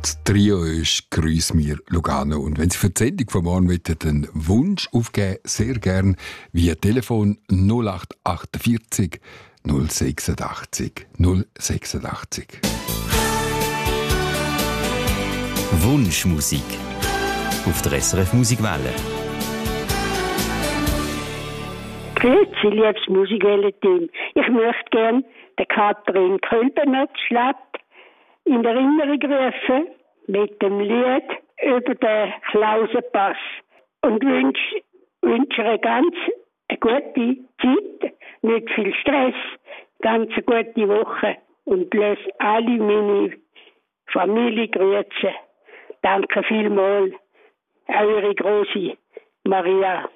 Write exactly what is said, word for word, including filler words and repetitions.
Das Trio ist «Grüß mir Lugano». Und wenn Sie für die Sendung von morgen einen Wunsch aufgeben, sehr gern via Telefon null acht achtundvierzig null sechsundachtzig null sechsundachtzig. Wunschmusik auf der S R F Musikwelle. Grüezi, liebes Musikwelle-Team. Ich möchte gerne den Katrin Kölbener-Schlatt in Erinnerung rufen mit dem Lied über den Klausenpass und wünsche wünsch eine ganz eine gute Zeit, nicht viel Stress, ganz eine gute Woche und lasse alle meine Familie grüßen. Danke vielmals, eure große Maria.